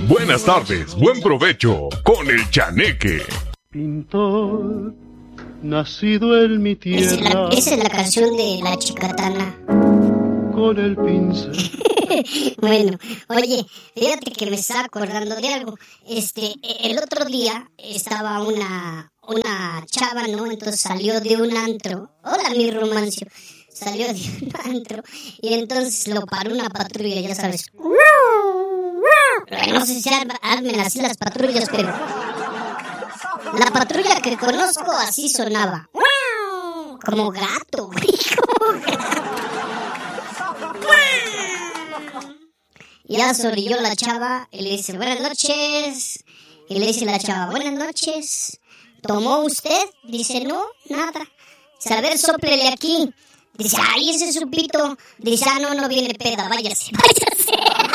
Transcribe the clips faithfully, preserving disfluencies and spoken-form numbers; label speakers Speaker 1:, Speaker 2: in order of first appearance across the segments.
Speaker 1: Buenas tardes, buen provecho con el Chaneque.
Speaker 2: Pintor, nacido en mi tierra.
Speaker 3: Esa es la, esa es la canción de La Chicatana.
Speaker 2: Con el pincel.
Speaker 3: Bueno, oye, fíjate que me estaba acordando de algo. Este, el otro día estaba una, una chava, ¿no? Entonces salió de un antro. Hola, mi Romancio. Salió de un antro y entonces lo paró una patrulla, ya sabes. No sé si armen así las patrullas, pero la patrulla que conozco así sonaba. Como gato, güey, como gato. Ya se orilló la chava y le dice, buenas noches. Y le dice la chava, buenas noches. ¿Tomó usted? Dice, no, nada. Dice, a ver, sóplele aquí. Dice, ay, ese es su pito. Dice, ah, no, no viene peda, váyase, váyase.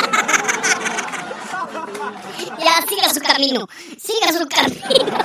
Speaker 3: Ya, siga su camino, siga su camino.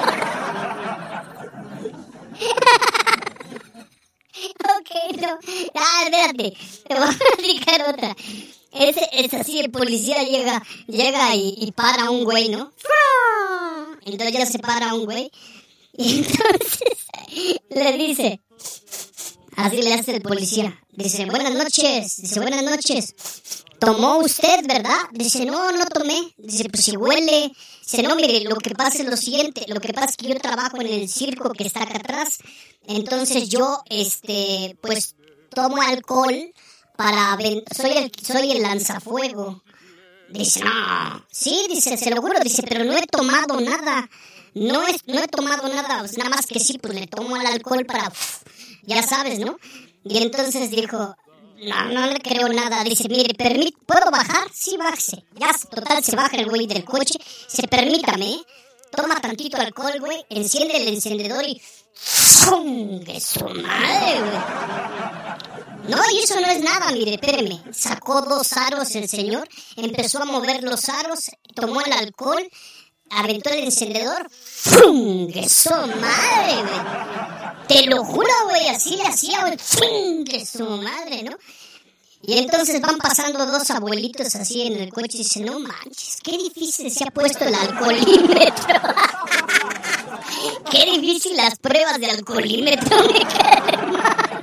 Speaker 3: Ok, no. Ah, espérate, te voy a platicar otra. Es, es así, el policía llega, llega y, y para a un güey, ¿no? Entonces ya se para a un güey. Y entonces le dice, así le hace el policía. Dice, buenas noches. Dice, buenas noches. ¿Tomó usted, verdad? Dice, no, no tomé. Dice, pues si huele. Dice, no, mire, lo que pasa es lo siguiente. Lo que pasa es que yo trabajo en el circo que está acá atrás. Entonces yo, este, pues tomo alcohol para... Ven- soy el, soy el lanzafuego. Dice, no. Sí, dice, se lo juro. Dice, pero no he tomado nada. No he, no he tomado nada. Pues nada más que sí, pues le tomo el alcohol para... Uf, ya sabes, ¿no? Y entonces dijo... No, no le creo nada. Dice, mire, permit, ¿puedo bajar? Sí, bájese. Ya, total, se baja el güey del coche. Se permítame, ¿eh? Toma tantito alcohol, güey. Enciende el encendedor y... ¡Fum! ¡De su madre, güey! No, y eso no es nada, mire, espéreme. Sacó dos aros el señor. Empezó a mover los aros. Tomó el alcohol. Aventó el encendedor. ¡Fum! ¡De su madre, güey! Te lo juro, güey, así le hacía, güey, ¡fum! De su madre, ¿no? Y entonces van pasando dos abuelitos así en el coche y dicen, no manches, qué difícil se ha puesto el alcoholímetro. Qué difícil las pruebas de alcoholímetro, me caen mal.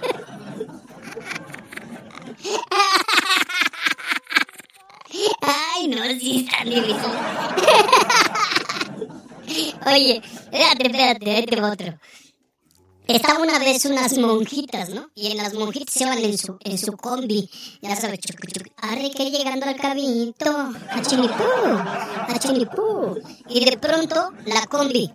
Speaker 3: Ay, no, sí está difícil. Oye, espérate, espérate, ahí te va otro. Estaba una vez unas monjitas, ¿no? Y en las monjitas se van en su, en su combi. Ya sabes, chuc, chuc, arre que llegando al cabinito. A chinipú, a chinipú. Y de pronto, la combi.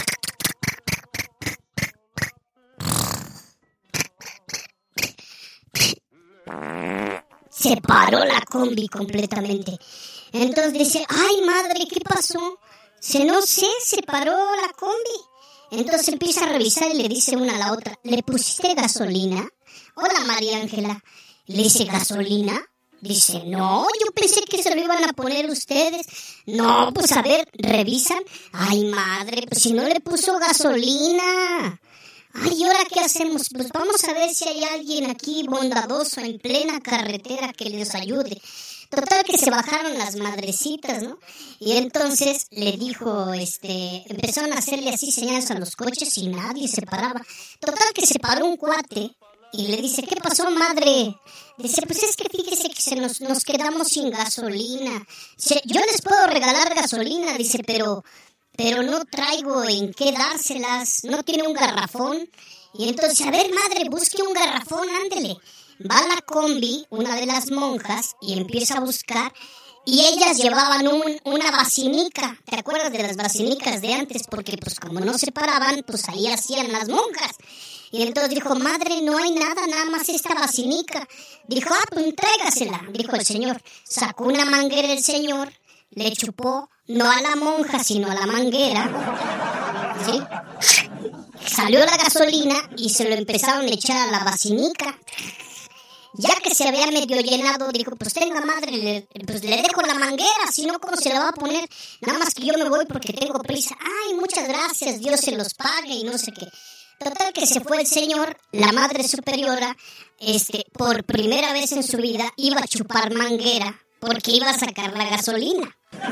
Speaker 3: Se paró la combi completamente. Entonces dice, ay madre, ¿qué pasó? Se no sé, se paró la combi. Entonces empieza a revisar y le dice una a la otra, ¿le pusiste gasolina? Hola, María Ángela. Le dice, ¿gasolina? Dice, no, yo pensé que se lo iban a poner ustedes. No, pues a ver, revisan. Ay, madre, pues si no le puso gasolina. Ay, ¿y ahora qué hacemos? Pues vamos a ver si hay alguien aquí bondadoso en plena carretera que les ayude. Total que se bajaron las madrecitas, ¿no? Y entonces le dijo, este, empezaron a hacerle así señales a los coches y nadie se paraba. Total que se paró un cuate y le dice, ¿qué pasó, madre? Dice, pues es que fíjese que se nos, nos quedamos sin gasolina. Dice, yo les puedo regalar gasolina, dice, pero, pero no traigo en qué dárselas, no tiene un garrafón. Y entonces, a ver, madre, busque un garrafón, ándele. Va a la combi, una de las monjas, y empieza a buscar, y ellas llevaban un, una basinica. ¿Te acuerdas de las basinicas de antes? Porque pues como no se paraban, pues ahí hacían las monjas. Y entonces dijo, madre, no hay nada, nada más esta basinica. Dijo, ah, pues tráigasela, dijo el señor. Sacó una manguera el señor, le chupó, no a la monja, sino a la manguera, ¿sí? Salió la gasolina y se lo empezaron a echar a la basinica. Ya que se había medio llenado, dijo, pues tenga madre, le, pues le dejo la manguera, si no, ¿cómo se la va a poner? Nada más que yo me voy porque tengo prisa. Ay, muchas gracias, Dios se los pague y no sé qué. Total que se fue el señor, la madre superiora, este, por primera vez en su vida iba a chupar manguera porque iba a sacar la gasolina.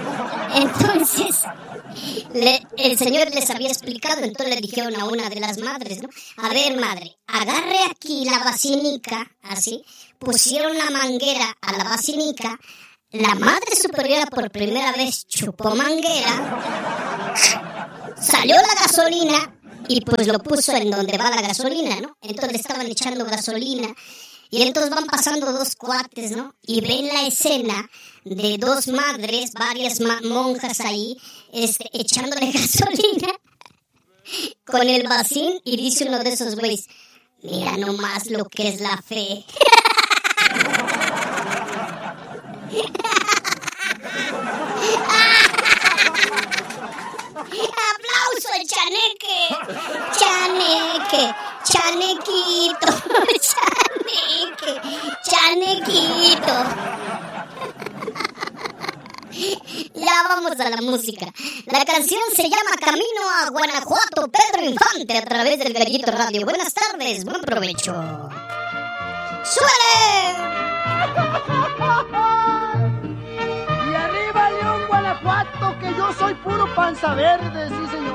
Speaker 3: Entonces, le, el señor les había explicado, entonces le dijeron a una de las madres, ¿no? A ver, madre, agarre aquí la vacinica, así, pusieron la manguera a la vacinica, la madre superiora por primera vez chupó manguera, salió la gasolina y pues lo puso en donde va la gasolina, ¿no? Entonces le estaban echando gasolina. Y entonces van pasando dos cuates, ¿no? Y ven la escena de dos madres, varias ma- monjas ahí, este, echándole gasolina con el vacín. Y dice uno de esos güeyes, mira nomás lo que es la fe. ¡Aplauso al Chaneque! ¡Chaneque! ¡Chanequito! ¡Chaneque! ¡Chanequito! Ya vamos a la música. La canción se llama Camino a Guanajuato, Pedro Infante, a través del Gallito Radio. Buenas tardes, buen provecho. ¡Súbele!
Speaker 4: Y arriba León, Guanajuato, que yo soy puro panza verde, sí señor.